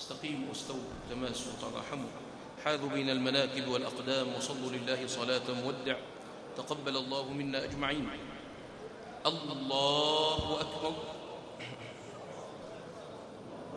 استقيموا واستووا تماسوا وتراحموا، حاذوا بين المناكب والأقدام، وصلوا لله صلاة مودع. تقبل الله منا أجمعين. الله أكبر.